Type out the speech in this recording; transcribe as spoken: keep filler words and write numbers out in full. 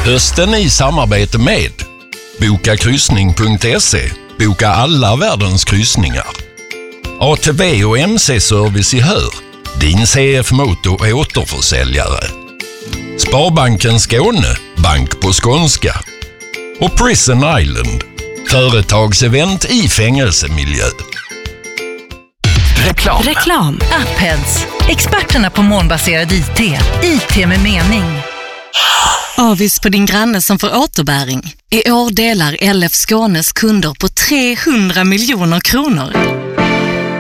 Hösten i samarbete med boka kryssning punkt se. Boka alla världens kryssningar. A T V och M C-service i Hör. Din C F Moto är återförsäljare. Sparbanken Skåne. Bank på skånska. Och Prison Island. Företagsevent i fängelsemiljö. Reklam. Reklam. Appheads. Experterna på molnbaserad I T. I T med mening. Avis på din granne som får återbäring. I år delar L F Skånes kunder på trehundra miljoner kronor.